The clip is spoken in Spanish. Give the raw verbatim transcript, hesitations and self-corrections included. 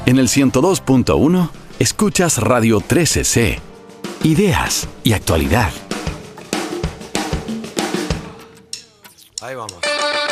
En el ciento dos punto uno, escuchas Radio trece C. Ideas y actualidad. Ahí vamos.